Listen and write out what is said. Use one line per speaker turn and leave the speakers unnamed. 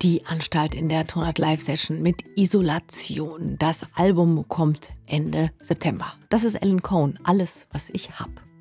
Die Anstalt in der Tonart Live Session mit Isolation. Das Album kommt Ende September. Das ist Alan Cohn, alles, was ich hab.